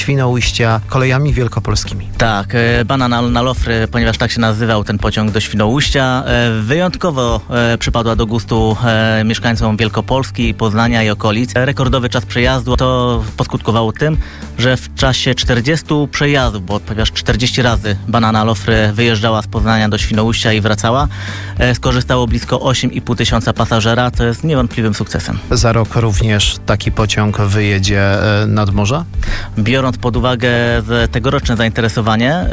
Świnoujścia kolejami wielkopolskimi. Tak, Banan na Lofry, ponieważ tak się nazywał ten pociąg do Świnoujścia, wyjątkowo przypadła do gustu mieszkańcom Wielkopolski, Poznania i okolic. Rekordowy czas przejazdu to poskutkowało tym, że w czasie 40 przejazdów, bo ponieważ 40 razy Banan na Lofry wyjeżdżała z Poznania do Świnoujścia i wracała, skorzystało blisko 8,5 tysiąca pasażera, co jest niewątpliwym sukcesem. Za rok również taki pociąg wyjedzie nad morze? Biorąc pod uwagę tegoroczne zainteresowanie,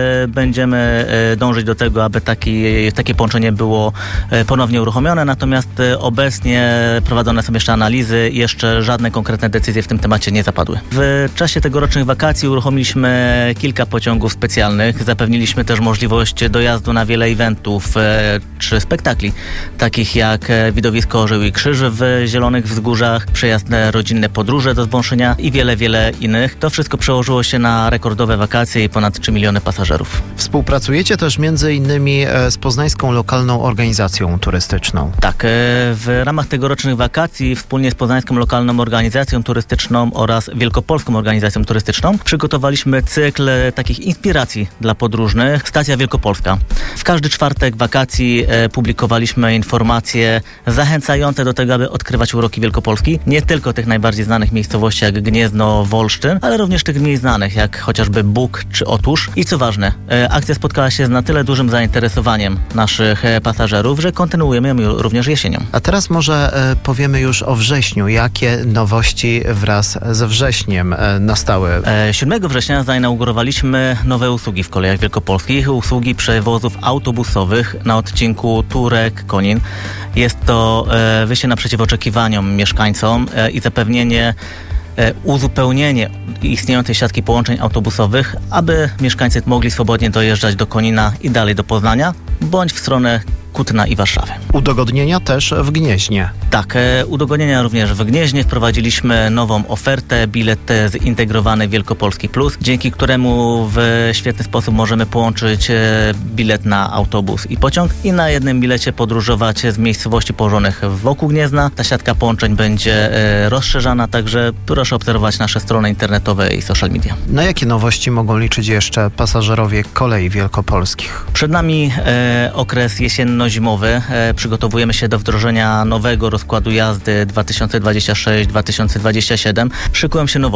będziemy dążyć do tego, aby takie połączenie było ponownie uruchomione, natomiast obecnie prowadzone są jeszcze analizy i jeszcze żadne konkretne decyzje w tym temacie nie zapadły. W czasie tegorocznych wakacji uruchomiliśmy kilka pociągów specjalnych, zapewniliśmy też możliwość dojazdu na wiele eventów czy spektakli, takich jak widowisko Orzeł i Krzyż w Zielonych Wzgórzach, przejazdne rodzinne podróże do Zbąszynia i wiele innych. To wszystko przełożyło się na rekordowe wakacje i ponad 3 miliony pasażerów. Współpracujecie też między innymi z Poznańską Lokalną Organizacją Turystyczną. Tak, w ramach tegorocznych wakacji wspólnie z Poznańską Lokalną Organizacją Turystyczną oraz Wielkopolską Organizacją Turystyczną przygotowaliśmy cykl takich inspiracji dla podróżnych. Stacja Wielkopolska. W każdy czwartek wakacji publikowaliśmy informacje zachęcające do tego, aby odkrywać uroki Wielkopolski. Nie tylko tych najbardziej znanych miejscowości jak Gniezno, Wolsztyn, ale również tych mniej znanych jak chociażby Bóg czy Otusz. I co ważne, akcja spotkała się z na tyle dużym zainteresowaniem naszych pasażerów, że kontynuujemy ją również jesienią. A teraz może powiemy już o wrześniu. Jakie nowości wraz ze wrześniem nastały? 7 września zainaugurowaliśmy nowe usługi w kolejach wielkopolskich. Usługi przewozów autobusowych na odcinku Turek-Konin. Jest to wyjście naprzeciw oczekiwaniom mieszkańcom i zapewnienie uzupełnienie istniejącej siatki połączeń autobusowych, aby mieszkańcy mogli swobodnie dojeżdżać do Konina i dalej do Poznania, bądź w stronę Kutna i Warszawy. Udogodnienia też w Gnieźnie. Tak, udogodnienia również w Gnieźnie. Wprowadziliśmy nową ofertę, bilet zintegrowany Wielkopolski Plus, dzięki któremu w świetny sposób możemy połączyć bilet na autobus i pociąg i na jednym bilecie podróżować z miejscowości położonych wokół Gniezna. Ta siatka połączeń będzie rozszerzana, także proszę obserwować nasze strony internetowe i social media. Na jakie nowości mogą liczyć jeszcze pasażerowie kolei wielkopolskich? Przed nami okres jesienno-zimowy. Przygotowujemy się do wdrożenia nowego rozkładu jazdy 2026-2027. Szykują się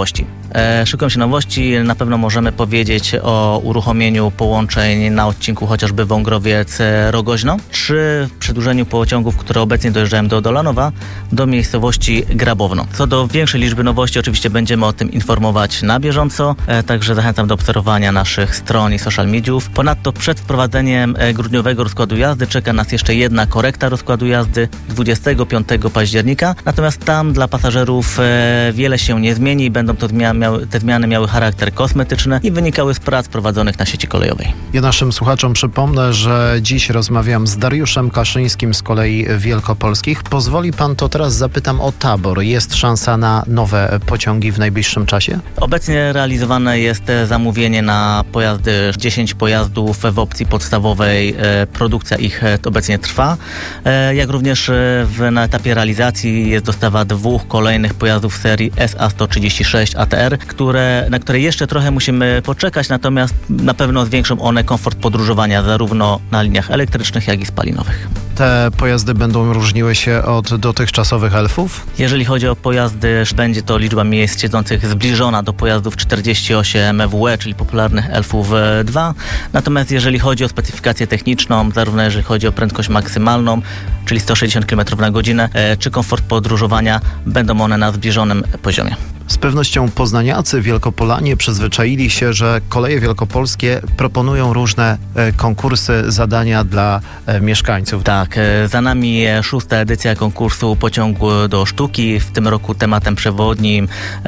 nowości. Na pewno możemy powiedzieć o uruchomieniu połączeń na odcinku chociażby Wągrowiec-Rogoźno, czy przedłużeniu pociągów, które obecnie dojeżdżają do Dolanowa, do miejscowości Grabowno. Co do większej liczby nowości, oczywiście będziemy o tym informować na bieżąco, także zachęcam do obserwowania naszych stron i social mediów. Ponadto przed wprowadzeniem grudniowego rozkładu jazdy czeka nas jeszcze jedna korekta rozkładu jazdy 25 października, natomiast tam dla pasażerów wiele się nie zmieni, będą to te zmiany miały charakter kosmetyczny i wynikały z prac prowadzonych na sieci kolejowej. Ja naszym słuchaczom przypomnę, że dziś rozmawiam z Dariuszem Kaszyńskim z Kolei Wielkopolskich. Pozwoli pan, to teraz zapytam o tabor. Jest szansa na nowe pociągi w najbliższym czasie? Obecnie realizowane jest zamówienie na pojazdy, 10 pojazdów w opcji podstawowej. Produkcja ich obecnie trwa, jak również na etapie realizacji jest dostawa 2 kolejnych pojazdów serii SA136 ATR, na które jeszcze trochę musimy poczekać, natomiast na pewno zwiększą one komfort podróżowania zarówno na liniach elektrycznych, jak i spalinowych. Te pojazdy będą różniły się od dotychczasowych elfów? Jeżeli chodzi o pojazdy, będzie to liczba miejsc siedzących zbliżona do pojazdów 48 EWE, czyli popularnych elfów 2. Natomiast jeżeli chodzi o specyfikację techniczną, zarówno jeżeli chodzi o prędkość maksymalną, czyli 160 km na godzinę, czy komfort podróżowania, będą one na zbliżonym poziomie. Z pewnością poznaniacy, wielkopolanie przyzwyczaili się, że koleje wielkopolskie proponują różne konkursy, zadania dla mieszkańców. Tak, za nami 6. edycja konkursu Pociągu do Sztuki. W tym roku tematem przewodnim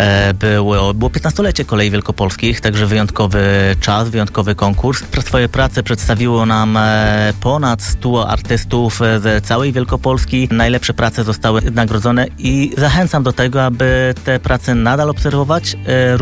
było 15-lecie kolei wielkopolskich, także wyjątkowy czas, wyjątkowy konkurs. Swoje prace przedstawiło nam ponad 100 artystów z całej Wielkopolski. Najlepsze prace zostały nagrodzone i zachęcam do tego, aby te prace nadal obserwować.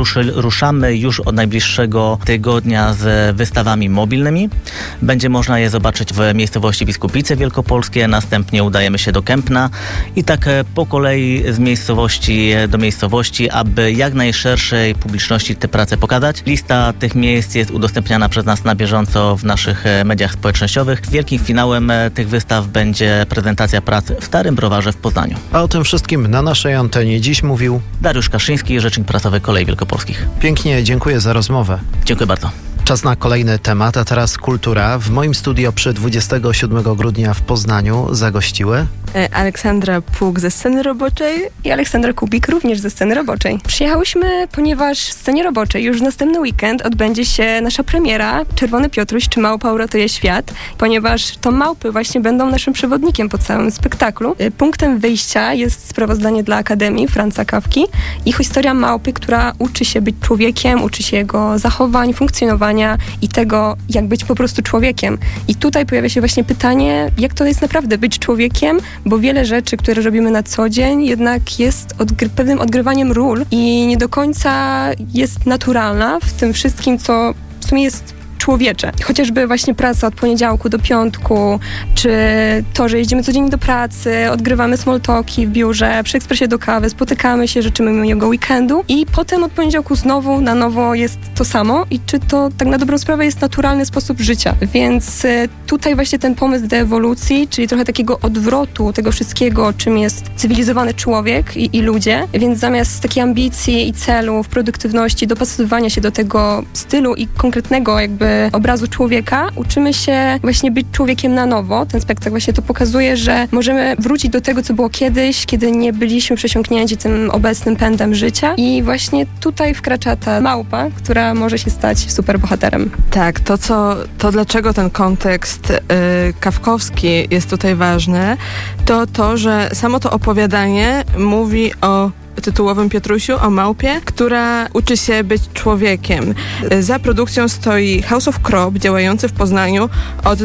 Ruszamy już od najbliższego tygodnia z wystawami mobilnymi. Będzie można je zobaczyć w miejscowości Biskupice Wielkopolskie, następnie udajemy się do Kępna i tak po kolei z miejscowości do miejscowości, aby jak najszerszej publiczności te prace pokazać. Lista tych miejsc jest udostępniana przez nas na bieżąco w naszych mediach społecznościowych. Wielkim finałem tych wystaw będzie prezentacja prac w Starym Browarze w Poznaniu. A o tym wszystkim na naszej antenie dziś mówił Dariusz Kaszyński, rzecznik prasowy Kolei Wielkopolskich. Pięknie, dziękuję za rozmowę. Dziękuję bardzo. Czas na kolejny temat, a teraz kultura. W moim studio przy 27 grudnia w Poznaniu zagościły Aleksandra Pług ze Sceny Roboczej i Aleksandra Kubik również ze Sceny Roboczej. Przyjechałyśmy, ponieważ w Scenie Roboczej już w następny weekend odbędzie się nasza premiera Czerwony Piotruś czy Małpa uratuje świat, ponieważ to małpy właśnie będą naszym przewodnikiem po całym spektaklu. Punktem wyjścia jest sprawozdanie dla Akademii Franza Kafki i historia małpy, która uczy się być człowiekiem, uczy się jego zachowań, funkcjonowania i tego, jak być po prostu człowiekiem. I tutaj pojawia się właśnie pytanie, jak to jest naprawdę być człowiekiem, bo wiele rzeczy, które robimy na co dzień, jednak jest pewnym odgrywaniem ról i nie do końca jest naturalna w tym wszystkim, co w sumie jest człowiecze. Chociażby właśnie praca od poniedziałku do piątku, czy to, że jeździmy codziennie do pracy, odgrywamy small talki w biurze, przy ekspresie do kawy, spotykamy się, życzymy miłego weekendu i potem od poniedziałku znowu na nowo jest to samo i czy to tak na dobrą sprawę jest naturalny sposób życia. Więc tutaj właśnie ten pomysł deewolucji, czyli trochę takiego odwrotu tego wszystkiego, czym jest cywilizowany człowiek i ludzie, więc zamiast takiej ambicji i celów, produktywności, dopasowywania się do tego stylu i konkretnego jakby obrazu człowieka, uczymy się właśnie być człowiekiem na nowo. Ten spektakl właśnie to pokazuje, że możemy wrócić do tego, co było kiedyś, kiedy nie byliśmy przesiąknięci tym obecnym pędem życia i właśnie tutaj wkracza ta małpa, która może się stać superbohaterem. Tak, to dlaczego ten kontekst kafkowski jest tutaj ważny, to, że samo to opowiadanie mówi o tytułowym Piotrusiu, o małpie, która uczy się być człowiekiem. Za produkcją stoi House of Crop, działający w Poznaniu od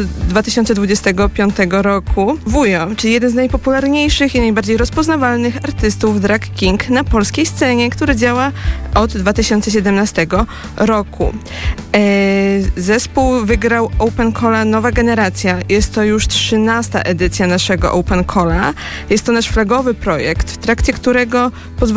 2025 roku. Wujo, czyli jeden z najpopularniejszych i najbardziej rozpoznawalnych artystów drag king na polskiej scenie, który działa od 2017 roku. Zespół wygrał Open Calla Nowa Generacja. Jest to już 13. edycja naszego Open Calla. Jest to nasz flagowy projekt, w trakcie którego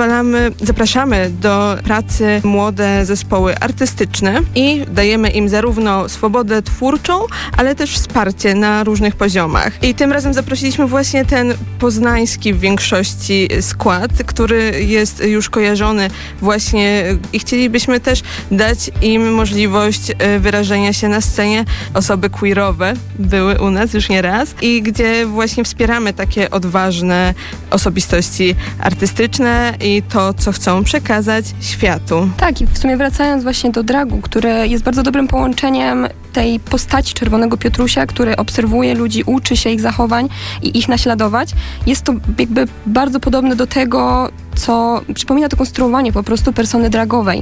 zapraszamy do pracy młode zespoły artystyczne i dajemy im zarówno swobodę twórczą, ale też wsparcie na różnych poziomach. I tym razem zaprosiliśmy właśnie ten poznański w większości skład, który jest już kojarzony właśnie i chcielibyśmy też dać im możliwość wyrażenia się na scenie. Osoby queerowe były u nas już nieraz i gdzie właśnie wspieramy takie odważne osobistości artystyczne i to, co chcą przekazać światu. Tak, i w sumie wracając właśnie do dragu, który jest bardzo dobrym połączeniem tej postaci Czerwonego Piotrusia, który obserwuje ludzi, uczy się ich zachowań i ich naśladować. Jest to jakby bardzo podobne do tego, co przypomina to konstruowanie po prostu persony dragowej.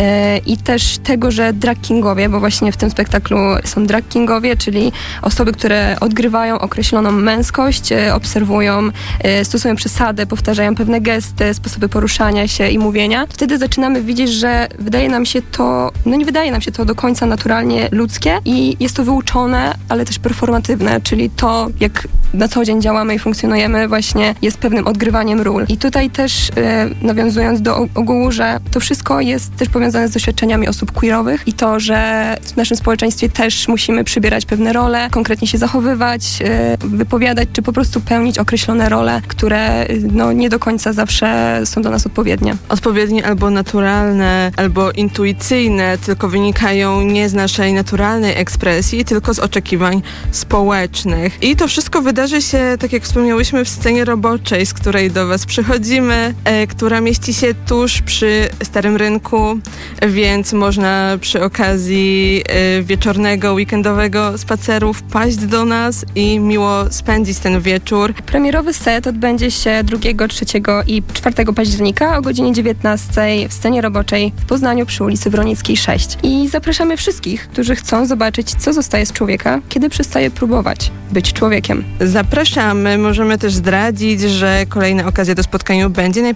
I też tego, że drag kingowie, bo właśnie w tym spektaklu są drag kingowie, czyli osoby, które odgrywają określoną męskość, obserwują, stosują przesadę, powtarzają pewne gesty, sposoby poruszania się i mówienia. Wtedy zaczynamy widzieć, że wydaje nam się to, nie wydaje nam się to do końca naturalnie ludzkie i jest to wyuczone, ale też performatywne, czyli to, jak na co dzień działamy i funkcjonujemy, właśnie jest pewnym odgrywaniem ról. I tutaj też nawiązując do ogółu, że to wszystko jest też powiązane z doświadczeniami osób queerowych i to, że w naszym społeczeństwie też musimy przybierać pewne role, konkretnie się zachowywać, wypowiadać, czy po prostu pełnić określone role, które nie do końca zawsze są do nas odpowiednie. Odpowiednie albo naturalne, albo intuicyjne, tylko wynikają nie z naszej naturalnej ekspresji, tylko z oczekiwań społecznych. I to wszystko wydarzy się, tak jak wspomniałyśmy, w Scenie Roboczej, z której do Was przychodzimy, która mieści się tuż przy Starym Rynku, więc można przy okazji wieczornego, weekendowego spaceru wpaść do nas i miło spędzić ten wieczór. Premierowy set odbędzie się 2, 3 i 4 października o godzinie 19 w Scenie Roboczej w Poznaniu przy ulicy Wronickiej 6. I zapraszamy wszystkich, którzy chcą zobaczyć, co zostaje z człowieka, kiedy przestaje próbować być człowiekiem. Zapraszamy. Możemy też zdradzić, że kolejna okazja do spotkania będzie najprawdopodobniej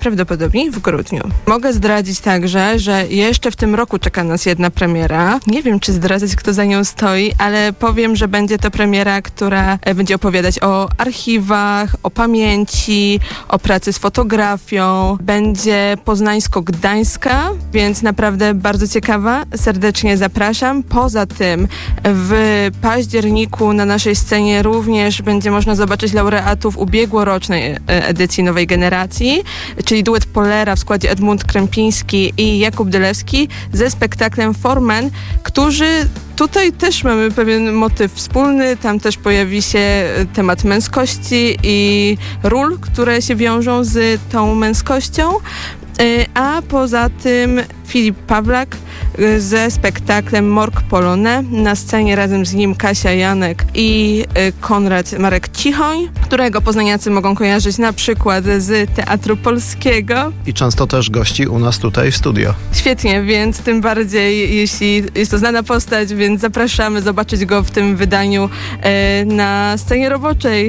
najprawdopodobniej w grudniu. Mogę zdradzić także, że jeszcze w tym roku czeka nas jedna premiera. Nie wiem, czy zdradzać, kto za nią stoi, ale powiem, że będzie to premiera, która będzie opowiadać o archiwach, o pamięci, o pracy z fotografią. Będzie poznańsko-gdańska, więc naprawdę bardzo ciekawa. Serdecznie zapraszam. Poza tym w październiku na naszej scenie również będzie można zobaczyć laureatów ubiegłorocznej edycji Nowej Generacji, czyli duet Polera w składzie Edmund Krępiński i Jakub Dylewski ze spektaklem For Men, którzy tutaj też mamy pewien motyw wspólny, tam też pojawi się temat męskości i ról, które się wiążą z tą męskością. A poza tym Filip Pawlak ze spektaklem Morgue Polonais. Na scenie razem z nim Kasia Janek i Konrad Marek Cichoń, którego poznaniacy mogą kojarzyć na przykład z Teatru Polskiego. I często też gości u nas tutaj w studio. Świetnie, więc tym bardziej, jeśli jest to znana postać, więc zapraszamy zobaczyć go w tym wydaniu na scenie roboczej.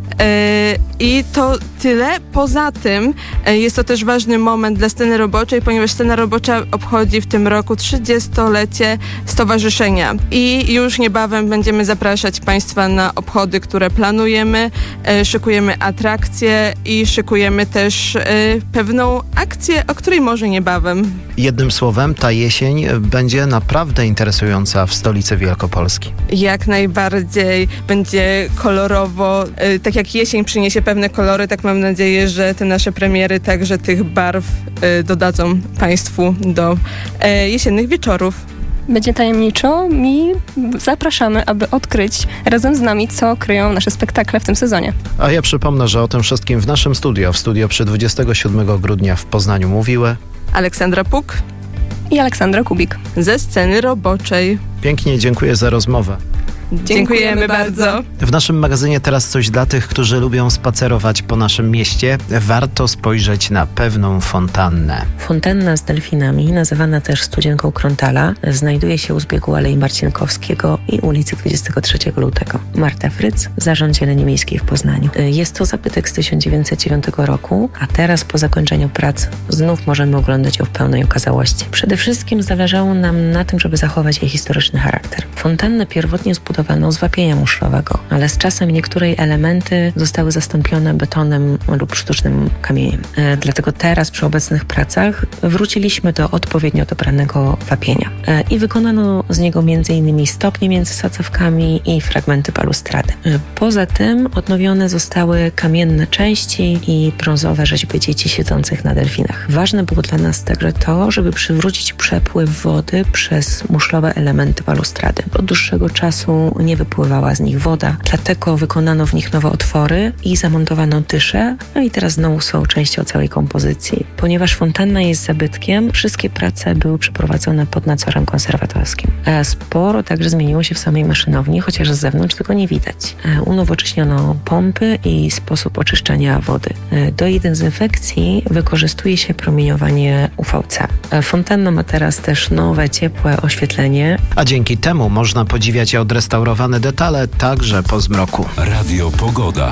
I to tyle. Poza tym jest to też ważny moment dla sceny roboczej, ponieważ scena robocza obchodzi w tym roku 30-lecie stowarzyszenia i już niebawem będziemy zapraszać Państwa na obchody, które planujemy. Szykujemy atrakcje i szykujemy też pewną akcję, o której może niebawem. Jednym słowem, ta jesień będzie naprawdę interesująca w stolicy Wielkopolski. Jak najbardziej będzie kolorowo. Tak jak jesień przyniesie pewne kolory, tak mam nadzieję, że te nasze premiery także tych barw dodadzą Państwu do jesiennych wieczorów. Będzie tajemniczo i zapraszamy, aby odkryć razem z nami, co kryją nasze spektakle w tym sezonie. A ja przypomnę, że o tym wszystkim w naszym studio przy 27 grudnia w Poznaniu mówiły Aleksandra Puk i Aleksandra Kubik ze sceny roboczej. Pięknie dziękuję za rozmowę. Dziękujemy bardzo. W naszym magazynie teraz coś dla tych, którzy lubią spacerować po naszym mieście. Warto spojrzeć na pewną fontannę. Fontanna z delfinami, nazywana też Studzienką Krontala, znajduje się u zbiegu Alei Marcinkowskiego i ulicy 23 Lutego. Marta Fryc, Zarząd Zieleni Miejskiej w Poznaniu. Jest to zabytek z 1909 roku, a teraz po zakończeniu prac znów możemy oglądać ją w pełnej okazałości. Przede wszystkim zależało nam na tym, żeby zachować jej historyczny charakter. Fontannę pierwotnie zbudowano z wapienia muszlowego, ale z czasem niektóre elementy zostały zastąpione betonem lub sztucznym kamieniem. Dlatego teraz przy obecnych pracach wróciliśmy do odpowiednio dobranego wapienia i wykonano z niego m.in. stopnie między sadzawkami i fragmenty balustrady. Poza tym odnowione zostały kamienne części i brązowe rzeźby dzieci siedzących na delfinach. Ważne było dla nas także to, żeby przywrócić przepływ wody przez muszlowe elementy balustrady. Od dłuższego czasu nie wypływała z nich woda, dlatego wykonano w nich nowe otwory i zamontowano dysze, no i teraz znowu są częścią całej kompozycji. Ponieważ fontanna jest zabytkiem, wszystkie prace były przeprowadzone pod nadzorem konserwatorskim. Sporo także zmieniło się w samej maszynowni, chociaż z zewnątrz tego nie widać. Unowocześniono pompy i sposób oczyszczania wody. Do jej dezynfekcji wykorzystuje się promieniowanie UVC. Fontanna ma teraz też nowe, ciepłe oświetlenie. A dzięki temu można podziwiać odrestaurowane detale także po zmroku. Radio Pogoda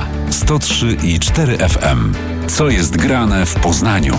103,4 FM. Co jest grane w Poznaniu?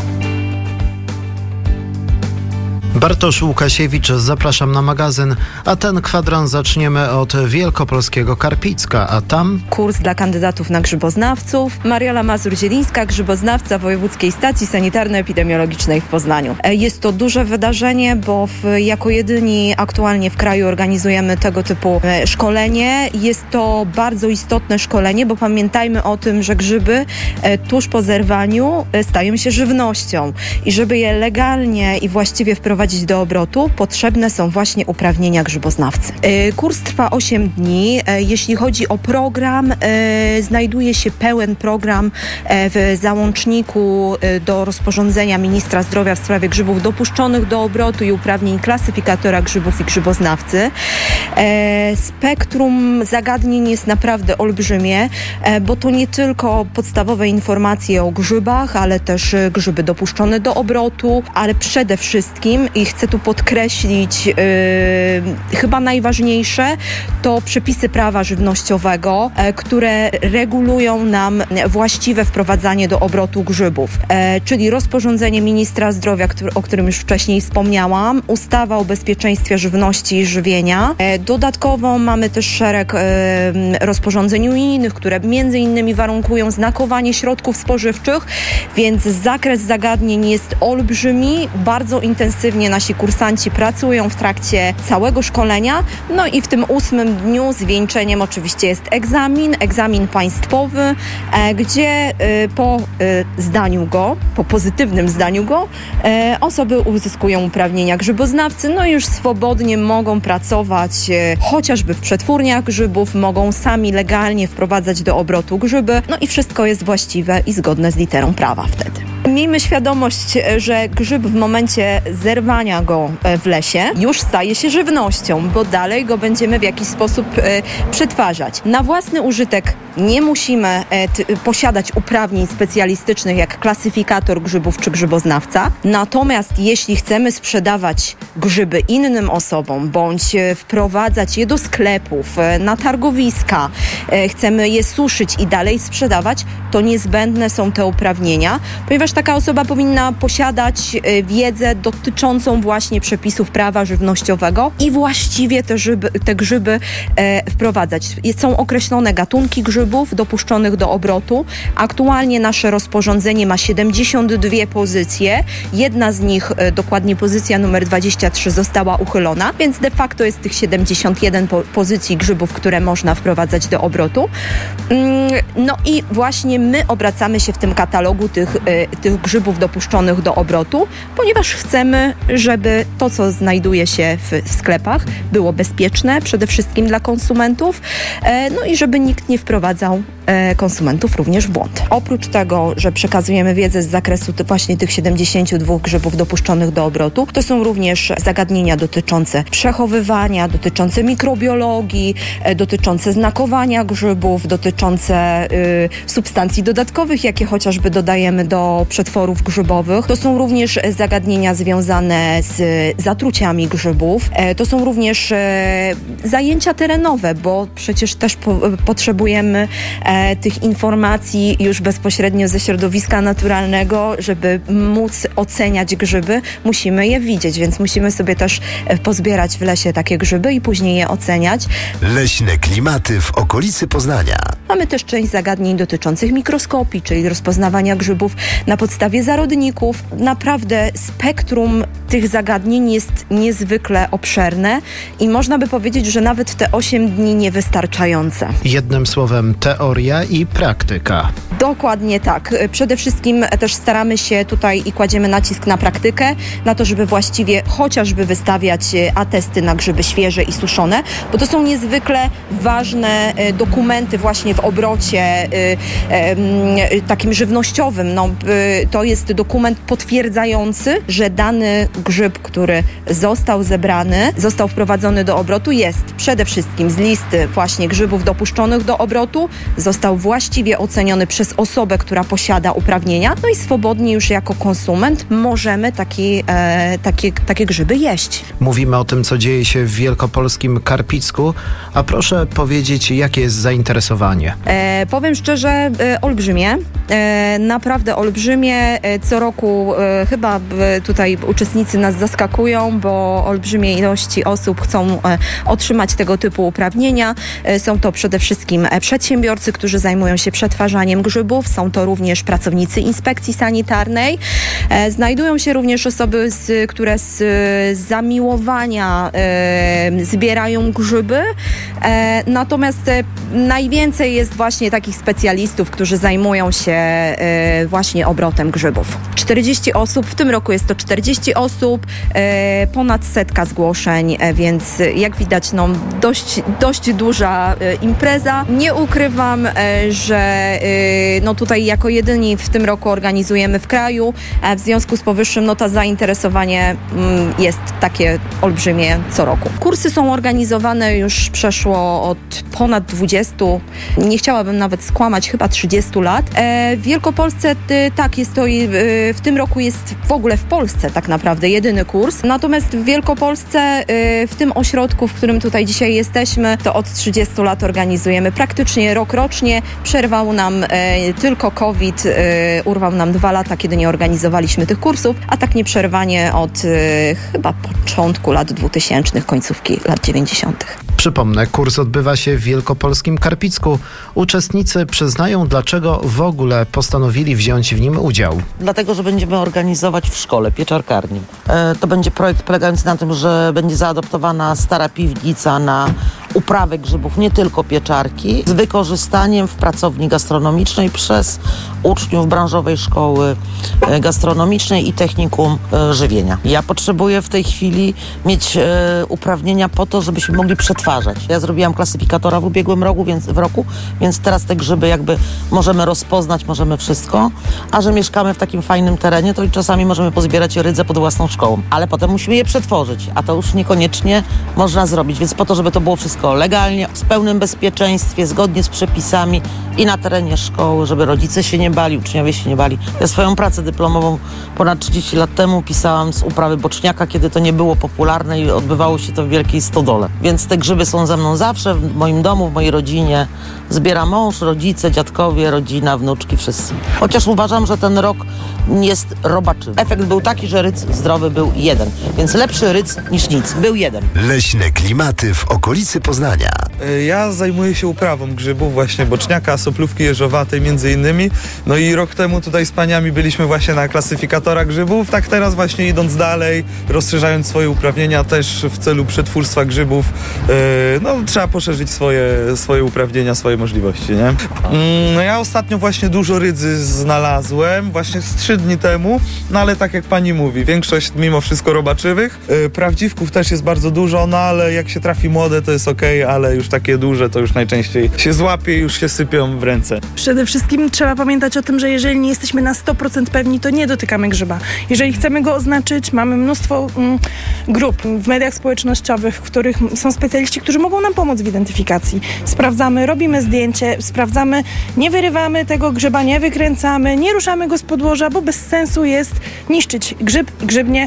Bartosz Łukasiewicz, zapraszam na magazyn, a ten kwadrans zaczniemy od wielkopolskiego Karpicka, a tam... Kurs dla kandydatów na grzyboznawców. Mariola Mazur-Zielińska, grzyboznawca Wojewódzkiej Stacji Sanitarno-Epidemiologicznej w Poznaniu. Jest to duże wydarzenie, bo jako jedyni aktualnie w kraju organizujemy tego typu szkolenie. Jest to bardzo istotne szkolenie, bo pamiętajmy o tym, że grzyby tuż po zerwaniu stają się żywnością i żeby je legalnie i właściwie wprowadzić do obrotu, potrzebne są właśnie uprawnienia grzyboznawcy. Kurs trwa 8 dni. Jeśli chodzi o program, znajduje się pełen program w załączniku do rozporządzenia ministra zdrowia w sprawie grzybów dopuszczonych do obrotu i uprawnień klasyfikatora grzybów i grzyboznawcy. Spektrum zagadnień jest naprawdę olbrzymie, bo to nie tylko podstawowe informacje o grzybach, ale też grzyby dopuszczone do obrotu, ale przede wszystkim i chcę tu podkreślić chyba najważniejsze, to przepisy prawa żywnościowego, które regulują nam właściwe wprowadzanie do obrotu grzybów, czyli rozporządzenie ministra zdrowia, o którym już wcześniej wspomniałam, ustawa o bezpieczeństwie żywności i żywienia. Dodatkowo mamy też szereg rozporządzeń unijnych, które między innymi warunkują znakowanie środków spożywczych, więc zakres zagadnień jest olbrzymi. Bardzo intensywnie nasi kursanci pracują w trakcie całego szkolenia. No i w tym 8. dniu zwieńczeniem oczywiście jest egzamin państwowy, gdzie po pozytywnym zdaniu go, osoby uzyskują uprawnienia grzyboznawcy, no i już swobodnie mogą pracować chociażby w przetwórniach grzybów, mogą sami legalnie wprowadzać do obrotu grzyby, no i wszystko jest właściwe i zgodne z literą prawa wtedy. Miejmy świadomość, że grzyb w momencie zerwania go w lesie już staje się żywnością, bo dalej go będziemy w jakiś sposób przetwarzać. Na własny użytek nie musimy posiadać uprawnień specjalistycznych jak klasyfikator grzybów czy grzyboznawca. Natomiast jeśli chcemy sprzedawać grzyby innym osobom bądź wprowadzać je do sklepów, na targowiska, chcemy je suszyć i dalej sprzedawać, to niezbędne są te uprawnienia, ponieważ taka osoba powinna posiadać wiedzę dotyczącą właśnie przepisów prawa żywnościowego i właściwie te grzyby wprowadzać. Są określone gatunki grzybów dopuszczonych do obrotu. Aktualnie nasze rozporządzenie ma 72 pozycje. Jedna z nich, dokładnie pozycja numer 23, została uchylona, więc de facto jest tych 71 pozycji grzybów, które można wprowadzać do obrotu. No i właśnie my obracamy się w tym katalogu tych grzybów dopuszczonych do obrotu, ponieważ chcemy, żeby to, co znajduje się w sklepach, było bezpieczne przede wszystkim dla konsumentów, no i żeby nikt nie wprowadzał konsumentów również w błąd. Oprócz tego, że przekazujemy wiedzę z zakresu właśnie tych 72 grzybów dopuszczonych do obrotu, to są również zagadnienia dotyczące przechowywania, dotyczące mikrobiologii, dotyczące znakowania grzybów, dotyczące substancji dodatkowych, jakie chociażby dodajemy do przetworów grzybowych. To są również zagadnienia związane z zatruciami grzybów. To są również zajęcia terenowe, bo przecież też potrzebujemy tych informacji już bezpośrednio ze środowiska naturalnego, żeby móc oceniać grzyby, musimy je widzieć, więc musimy sobie też pozbierać w lesie takie grzyby i później je oceniać. Leśne klimaty w okolicy Poznania. Mamy też część zagadnień dotyczących mikroskopii, czyli rozpoznawania grzybów na podstawie zarodników. Naprawdę spektrum tych zagadnień jest niezwykle obszerne i można by powiedzieć, że nawet te 8 dni niewystarczające. Jednym słowem teoria i praktyka. Dokładnie tak. Przede wszystkim też staramy się tutaj i kładziemy nacisk na praktykę, na to, żeby właściwie chociażby wystawiać atesty na grzyby świeże i suszone, bo to są niezwykle ważne dokumenty właśnie w obrocie takim żywnościowym. To jest dokument potwierdzający, że dany grzyb, który został zebrany, został wprowadzony do obrotu, jest przede wszystkim z listy właśnie grzybów dopuszczonych do obrotu, został właściwie oceniony przez osobę, która posiada uprawnienia, no i swobodnie już jako konsument możemy takie grzyby jeść. Mówimy o tym, co dzieje się w wielkopolskim Karpicku, a proszę powiedzieć, jakie jest zainteresowanie? Powiem szczerze, olbrzymie, naprawdę olbrzymie. Co roku chyba tutaj uczestnicy nas zaskakują, bo olbrzymie ilości osób chcą otrzymać tego typu uprawnienia. Są to przede wszystkim przedsiębiorcy, którzy zajmują się przetwarzaniem grzybów, są to również pracownicy inspekcji sanitarnej. Znajdują się również osoby, które z zamiłowania zbierają grzyby, natomiast najwięcej jest właśnie takich specjalistów, którzy zajmują się właśnie obrotem grzybów. 40 osób, w tym roku jest to 40 osób, ponad 100 zgłoszeń, więc jak widać, dość duża impreza. Nie ukrywam, że tutaj jako jedyni w tym roku organizujemy w kraju. W związku z powyższym to zainteresowanie jest takie olbrzymie co roku. Kursy są organizowane już przeszło od ponad 20, nie chciałabym nawet skłamać, chyba 30 lat. W Wielkopolsce tak jest to w tym roku jest w ogóle w Polsce tak naprawdę naprawdę jedyny kurs. Natomiast w Wielkopolsce, w tym ośrodku, w którym tutaj dzisiaj jesteśmy, to od 30 lat organizujemy praktycznie rok rocznie. Przerwał nam tylko COVID, urwał nam 2 lata, kiedy nie organizowaliśmy tych kursów, a tak nieprzerwanie od chyba początku lat 2000, końcówki lat 90. Przypomnę, kurs odbywa się w wielkopolskim Karpicku. Uczestnicy przyznają, dlaczego w ogóle postanowili wziąć w nim udział. Dlatego, że będziemy organizować w szkole pieczarkarni. To będzie projekt polegający na tym, że będzie zaadoptowana stara piwnica na uprawę grzybów, nie tylko pieczarki, z wykorzystaniem w pracowni gastronomicznej przez uczniów branżowej szkoły gastronomicznej i technikum żywienia. Ja potrzebuję w tej chwili mieć uprawnienia po to, żebyśmy mogli przetwarzać. Ja zrobiłam klasyfikatora w ubiegłym roku, więc teraz te grzyby jakby możemy rozpoznać, możemy wszystko, a że mieszkamy w takim fajnym terenie, to i czasami możemy pozbierać rydzę pod własną szkołą, ale potem musimy je przetworzyć, a to już niekoniecznie można zrobić, więc po to, żeby to było wszystko legalnie, w pełnym bezpieczeństwie, zgodnie z przepisami i na terenie szkoły, żeby rodzice się nie bali, uczniowie się nie bali. Ja swoją pracę dyplomową ponad 30 lat temu pisałam z uprawy boczniaka, kiedy to nie było popularne i odbywało się to w wielkiej stodole. Więc te grzyby są ze mną zawsze, w moim domu, w mojej rodzinie. Zbiera mąż, rodzice, dziadkowie, rodzina, wnuczki, wszyscy. Chociaż uważam, że ten rok jest robaczywy. Efekt był taki, że rydz zdrowy był 1, więc lepszy rydz niż nic. Był 1. Leśne klimaty w okolicy Poznania. Ja zajmuję się uprawą grzybów, właśnie boczniaka, soplówki jeżowatej między innymi. No i rok temu tutaj z paniami byliśmy właśnie na klasyfikatora grzybów. Tak teraz właśnie idąc dalej, rozszerzając swoje uprawnienia też w celu przetwórstwa grzybów, trzeba poszerzyć swoje uprawnienia, swoje możliwości, nie? No ja ostatnio właśnie dużo rydzy znalazłem, właśnie z 3 dni temu, no ale tak jak pani mówi, większość mimo wszystko robaczywych. Prawdziwków też jest bardzo dużo, no ale jak się trafi młode, to jest okej, ale już takie duże to już najczęściej się złapie i już się sypią w ręce. Przede wszystkim trzeba pamiętać o tym, że jeżeli nie jesteśmy na 100% pewni, to nie dotykamy grzyba. Jeżeli chcemy go oznaczyć, mamy mnóstwo grup w mediach społecznościowych, w których są specjaliści, którzy mogą nam pomóc w identyfikacji. Sprawdzamy, robimy zdjęcie, sprawdzamy, nie wyrywamy tego grzyba, nie wykręcamy, nie ruszamy go z podłoża, bo bez sensu jest niszczyć grzybnie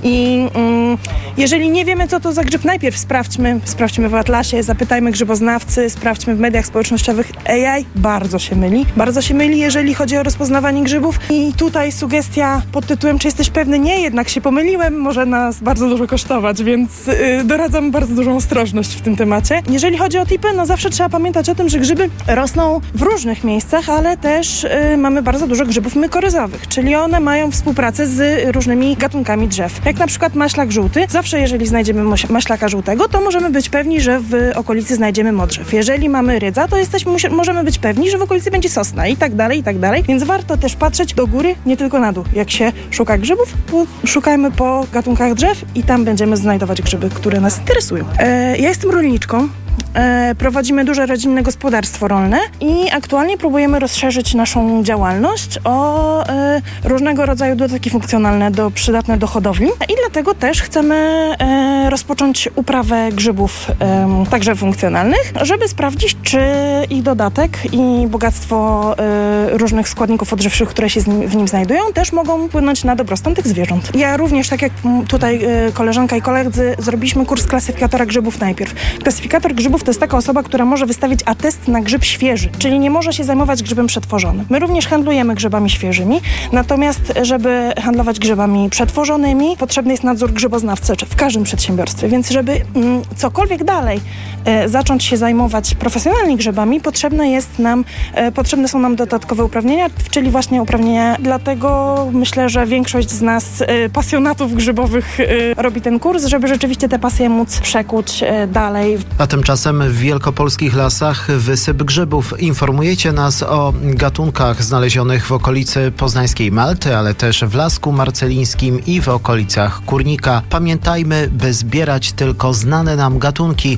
i jeżeli nie wiemy, co to za grzyb, najpierw sprawdźmy w atlasie, zapytajmy grzyboznawcy, sprawdźmy w mediach społecznościowych. AI bardzo się myli, jeżeli chodzi o rozpoznawanie grzybów. I tutaj sugestia pod tytułem, czy jesteś pewny? Nie, jednak się pomyliłem, może nas bardzo dużo kosztować, więc doradzam bardzo dużą ostrożność w tym temacie. Jeżeli chodzi o tipy, no zawsze trzeba pamiętać o tym, że grzyby rosną w różnych miejscach, ale też mamy bardzo dużo grzybów mykoryzowych, czyli one mają współpracę z różnymi gatunkami drzew. Jak na przykład maślak żółty, zawsze jeżeli znajdziemy maślaka żółtego, to możemy być pewni, że w okolicy znajdziemy modrzew. Jeżeli mamy rydza, to możemy być pewni, że w okolicy będzie sosna i tak dalej, więc warto też patrzeć do góry, nie tylko na dół. Jak się szuka grzybów, szukajmy po gatunkach drzew i tam będziemy znajdować grzyby, które nas interesują. Ja jestem rolniczką. Prowadzimy duże rodzinne gospodarstwo rolne i aktualnie próbujemy rozszerzyć naszą działalność o różnego rodzaju dodatki funkcjonalne przydatne do hodowli i dlatego też chcemy rozpocząć uprawę grzybów także funkcjonalnych, żeby sprawdzić, czy ich dodatek i bogactwo różnych składników odżywczych, które się w nim znajdują, też mogą wpłynąć na dobrostan tych zwierząt. Ja również, tak jak tutaj koleżanka i koledzy, zrobiliśmy kurs klasyfikatora grzybów najpierw. Klasyfikator grzybów to jest taka osoba, która może wystawić atest na grzyb świeży, czyli nie może się zajmować grzybem przetworzonym. My również handlujemy grzybami świeżymi, natomiast żeby handlować grzybami przetworzonymi, potrzebny jest nadzór grzyboznawcy w każdym przedsiębiorstwie, więc żeby cokolwiek dalej zacząć się zajmować profesjonalnie grzybami, potrzebne są nam dodatkowe uprawnienia, czyli właśnie uprawnienia. Dlatego myślę, że większość z nas, pasjonatów grzybowych, robi ten kurs, żeby rzeczywiście te pasje móc przekuć dalej. A tymczasem w wielkopolskich lasach wysyp grzybów. Informujecie nas o gatunkach znalezionych w okolicy poznańskiej Malty, ale też w Lasku Marcelińskim i w okolicach Kurnika. Pamiętajmy, by zbierać tylko znane nam gatunki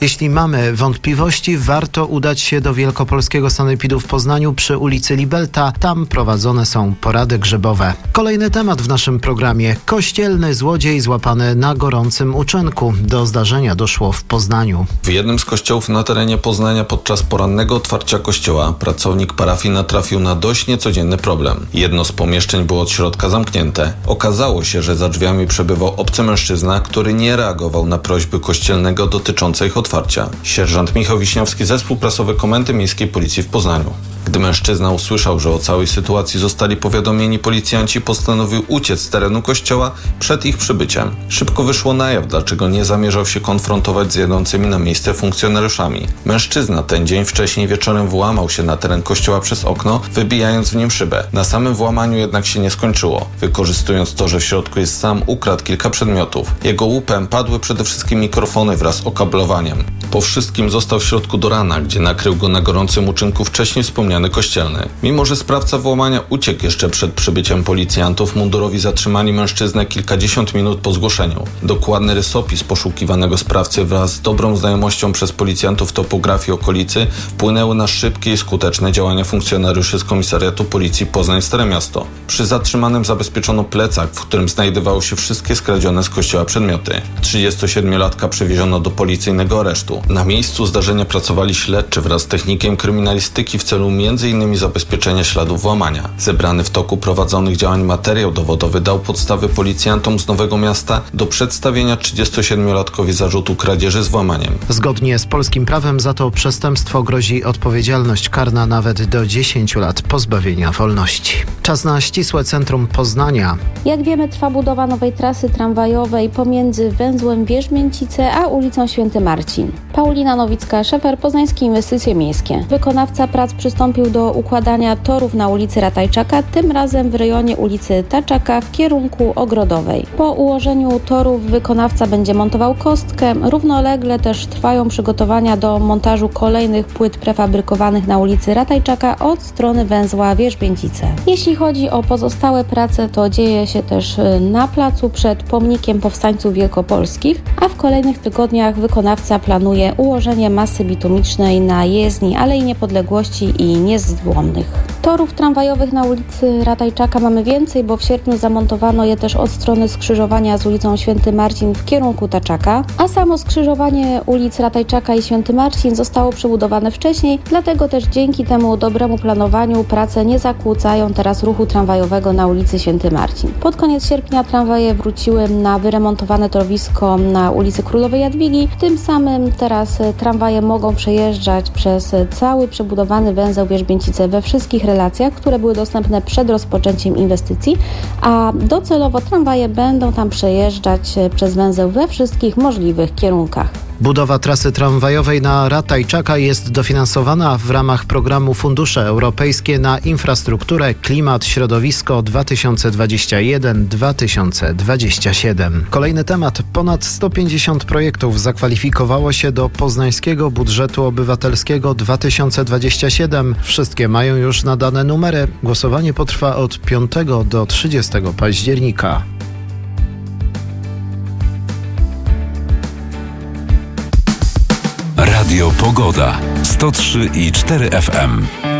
Jeśli mamy wątpliwości, warto udać się do Wielkopolskiego Sanepidu w Poznaniu przy ulicy Libelta. Tam prowadzone są porady grzybowe. Kolejny temat w naszym programie. Kościelny złodziej złapany na gorącym uczynku. Do zdarzenia doszło w Poznaniu. W jednym z kościołów na terenie Poznania podczas porannego otwarcia kościoła pracownik parafii natrafił na dość niecodzienny problem. Jedno z pomieszczeń było od środka zamknięte. Okazało się, że za drzwiami przebywał obcy mężczyzna, który nie reagował na prośby kościelnego dotyczące ich otwarcia. Sierżant Michał Wiśniowski, zespół prasowy Komendy Miejskiej Policji w Poznaniu. Gdy mężczyzna usłyszał, że o całej sytuacji zostali powiadomieni policjanci, postanowił uciec z terenu kościoła przed ich przybyciem. Szybko wyszło na jaw, dlaczego nie zamierzał się konfrontować z jadącymi na miejsce funkcjonariuszami. Mężczyzna ten dzień wcześniej wieczorem włamał się na teren kościoła przez okno, wybijając w nim szybę. Na samym włamaniu jednak się nie skończyło. Wykorzystując to, że w środku jest sam, ukradł kilka przedmiotów. Jego łupem padły przede wszystkim mikrofony wraz z okablowaniem. Po wszystkim został w środku do rana, gdzie nakrył go na gorącym uczynku wcześniej wspomniany kościelny. Mimo że sprawca włamania uciekł jeszcze przed przybyciem policjantów, mundurowi zatrzymali mężczyznę kilkadziesiąt minut po zgłoszeniu. Dokładny rysopis poszukiwanego sprawcy wraz z dobrą znajomością przez policjantów topografii okolicy wpłynęły na szybkie i skuteczne działania funkcjonariuszy z Komisariatu Policji Poznań Stare Miasto. Przy zatrzymanym zabezpieczono plecak, w którym znajdowały się wszystkie skradzione z kościoła przedmioty. 37-latka przewieziono do policyjnego aresztu. Na miejscu zdarzenia pracowali śledczy wraz z technikiem kryminalistyki w celu m.in. zabezpieczenia śladów włamania. Zebrany w toku prowadzonych działań materiał dowodowy dał podstawy policjantom z Nowego Miasta do przedstawienia 37-latkowi zarzutu kradzieży z włamaniem. Zgodnie z polskim prawem za to przestępstwo grozi odpowiedzialność karna nawet do 10 lat pozbawienia wolności. Czas na ścisłe centrum Poznania. Jak wiemy, trwa budowa nowej trasy tramwajowej pomiędzy węzłem Wierzmięcice a ulicą Święty Marcin. Paulina Nowicka-Szefer, Poznańskie Inwestycje Miejskie. Wykonawca prac przystąpił do układania torów na ulicy Ratajczaka, tym razem w rejonie ulicy Taczaka w kierunku Ogrodowej. Po ułożeniu torów wykonawca będzie montował kostkę. Równolegle też trwają przygotowania do montażu kolejnych płyt prefabrykowanych na ulicy Ratajczaka od strony węzła Wierzbięcice. Jeśli chodzi o pozostałe prace, to dzieje się też na placu przed pomnikiem powstańców wielkopolskich, a w kolejnych tygodniach wykonawca planuje ułożenie masy bitumicznej na jezdni Alei Niepodległości i Niezłomnych. Torów tramwajowych na ulicy Ratajczaka mamy więcej, bo w sierpniu zamontowano je też od strony skrzyżowania z ulicą Święty Marcin w kierunku Taczaka, a samo skrzyżowanie ulic Ratajczaka i Święty Marcin zostało przebudowane wcześniej, dlatego też dzięki temu dobremu planowaniu prace nie zakłócają teraz ruchu tramwajowego na ulicy Święty Marcin. Pod koniec sierpnia tramwaje wróciły na wyremontowane torowisko na ulicy Królowej Jadwigi, tym samym teraz tramwaje mogą przejeżdżać przez cały przebudowany węzeł Wierzbięcice we wszystkich relacjach, które były dostępne przed rozpoczęciem inwestycji, a docelowo tramwaje będą tam przejeżdżać przez węzeł we wszystkich możliwych kierunkach. Budowa trasy tramwajowej na Ratajczaka jest dofinansowana w ramach programu Fundusze Europejskie na infrastrukturę, klimat, środowisko 2021-2027. Kolejny temat. Ponad 150 projektów zakwalifikowało się do Poznańskiego Budżetu Obywatelskiego 2027. Wszystkie mają już nadane numery. Głosowanie potrwa od 5 do 30 października. Radio Pogoda 103,4 FM.